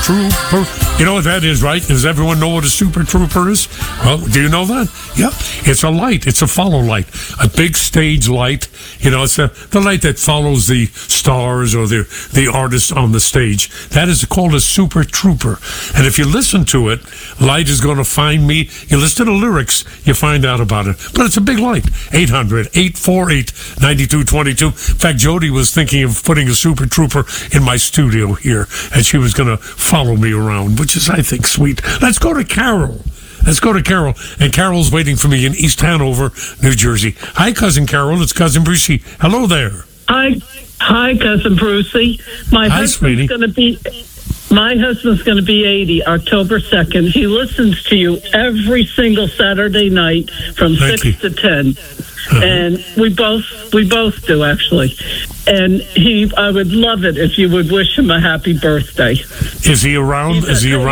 Trooper. You know what that is, right? Does everyone know what a super trooper is? Well, do you know that? Yep. It's a light. It's a follow light. A big stage light. You know, it's the light that follows the stars or the artists on the stage. That is called a super trooper. And if you listen to it, light is going to find me. You listen to the lyrics, you find out about it. But it's a big light. 800-848-9222. In fact, Jody was thinking of putting a super trooper in my studio here, and she was going to follow me around, which is, I think, sweet. Let's go to Carol. And Carol's waiting for me in East Hanover, New Jersey. Hi, Cousin Carol. It's Cousin Brucey. Hello there. Hi, Cousin Brucey. My husband's going to be 80 October 2nd. He listens to you every single Saturday night from 6 to 10. And we both do, actually. And I would love it if you would wish him a happy birthday. Is he around? Is he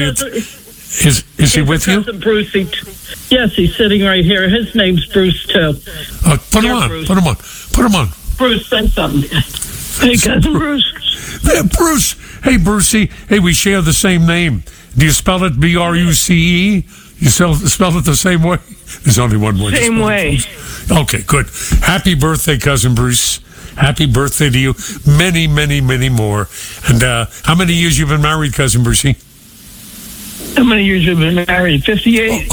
with you? Cousin Brucey. Yes, he's sitting right here. His name's Bruce too. Put him on. Bruce, say something. Hey, Cousin Bruce. Yeah, Bruce. Hey, Brucey. Hey, we share the same name. Do you spell it B-R-U-C-E? You spell it the same way? There's only one way. Same way. Okay, good. Happy birthday, Cousin Bruce. Happy birthday to you. Many, many, many more. And how many years you been married, Cousin Brucey? How many years have you been married? 58.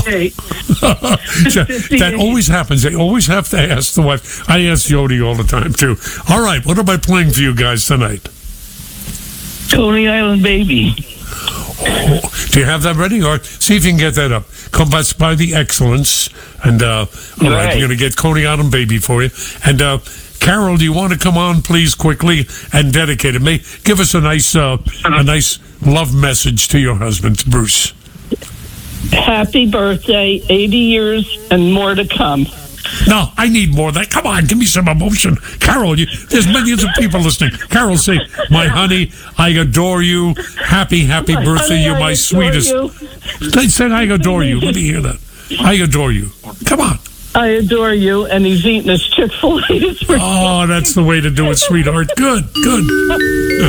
That always happens. They always have to ask the wife. I ask Jody all the time, too. All right, what am I playing for you guys tonight? Coney Island Baby. Oh, do you have that ready? Or see if you can get that up. Come by the Excellence. And, all right, we're going to get Coney Island Baby for you. And, Carol, do you want to come on, please, quickly and dedicate it? Give us a nice love message to your husband, Bruce. Happy birthday, 80 years and more to come. No, I need more of that. Come on, give me some emotion. Carol, there's millions of people listening. Carol, say, my honey, I adore you. Happy birthday. You're my sweetest. They said I adore you. Let me hear that. I adore you. Come on. I adore you, and he's eating his Chick-fil-A. Oh, that's the way to do it, sweetheart. Good.